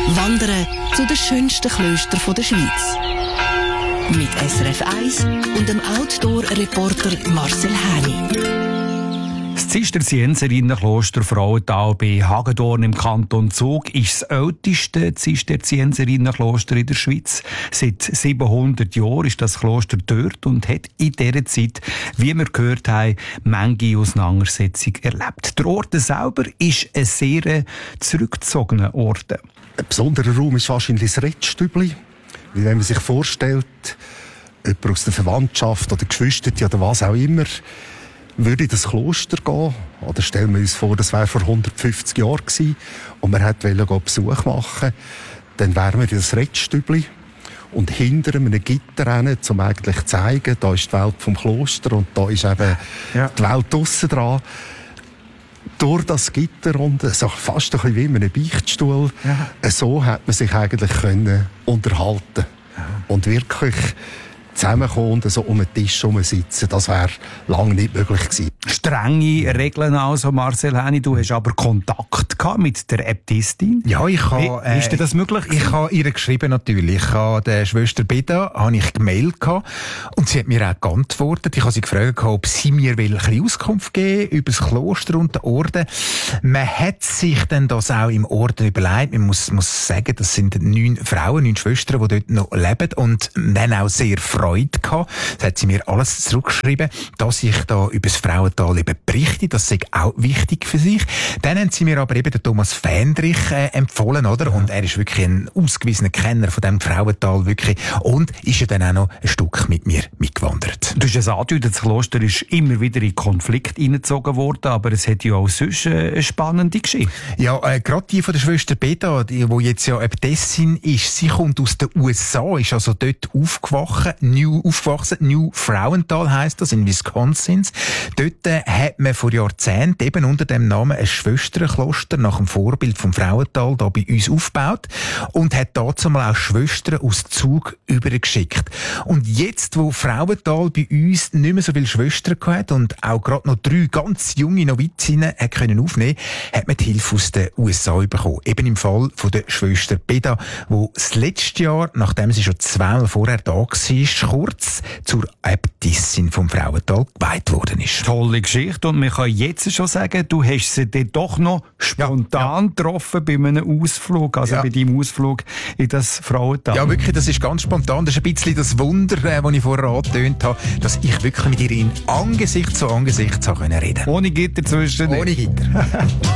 Wandern zu den schönsten Klöstern der Schweiz. Mit SRF 1 und dem Outdoor-Reporter Marcel Häni. Das Zisterzienserinnenkloster Frauental bei Hagedorn im Kanton Zug ist das älteste Zisterzienserinnenkloster in der Schweiz. Seit 700 Jahren ist das Kloster dort und hat in dieser Zeit, wie wir gehört haben, manche Auseinandersetzung erlebt. Der Ort selber ist ein sehr zurückgezogener Ort. Ein besonderer Raum ist wahrscheinlich das Rettstübli. Weil wenn man sich vorstellt, jemand aus der Verwandtschaft oder Geschwister oder was auch immer, würde in das Kloster gehen, oder stellen wir uns vor, das wäre vor 150 Jahren gewesen, und man wollte Besuch machen, dann wären wir in das Rettstübli und hinter einem Gitter rein, um eigentlich zu zeigen, da ist die Welt vom Kloster und da ist eben die Welt draussen dran. Durch das Gitter und so fast ein bisschen wie in einem Beichtstuhl, so hat man sich eigentlich unterhalten und wirklich zusammenkommen und so um den Tisch sitzen. Das wäre lange nicht möglich gewesen. Strenge Regeln also, Marcel Häni. Du hast aber Kontakt gehabt mit der Äbtissin. Ja, ich habe... ist dir das möglich? Ich habe ihr geschrieben, natürlich. Ich habe der Schwester Beda gemailt gehabt, und sie hat mir auch geantwortet. Ich habe sie gefragt, ob sie mir ein bisschen Auskunft geben über das Kloster und den Orden. Man hat sich dann das auch im Orden überlegt. Man muss sagen, das sind 9 Frauen, 9 Schwestern, die dort noch leben und dann auch sehr Freude gehabt. Das hat sie mir alles zurückgeschrieben, dass ich da über das Frauental eben berichte. Das ist auch wichtig für sich. Dann haben sie mir aber eben den Thomas Fendrich empfohlen, oder? Und er ist wirklich ein ausgewiesener Kenner von diesem Frauental, wirklich. Und ist ja dann auch noch ein Stück mit mir mitgewandert. Du hast es angedeutet, das Kloster ist immer wieder in Konflikt hineingezogen worden, aber es hat ja auch sonst eine spannende Geschichte. Ja, gerade die von der Schwester Beda, die jetzt ja Äbtissin ist, sie kommt aus den USA, ist also dort aufgewachsen, New Frauental heisst das, in Wisconsin. Dort hat man vor Jahrzehnten eben unter dem Namen ein Schwesternkloster nach dem Vorbild vom Frauental da bei uns aufgebaut und hat dazu mal auch Schwestern aus Zug übergeschickt. Und jetzt, wo Frauental bei uns nicht mehr so viele Schwestern hatte und auch gerade noch 3 ganz junge Novizinnen können aufnehmen, hat man die Hilfe aus den USA bekommen. Eben im Fall von der Schwester Beda, wo das letzte Jahr, nachdem sie schon 2-mal vorher da war, kurz zur Äbtissin vom Frauental geweiht worden ist. Tolle Geschichte, und man kann jetzt schon sagen, du hast sie dann doch noch spontan getroffen bei einem Ausflug, also bei deinem Ausflug in das Frauental. Ja, wirklich, das ist ganz spontan. Das ist ein bisschen das Wunder, das ich vorher angetönt habe, dass ich wirklich mit ihr in Angesicht zu Angesicht reden konnte. Ohne Gitter zwischen. Ohne Gitter.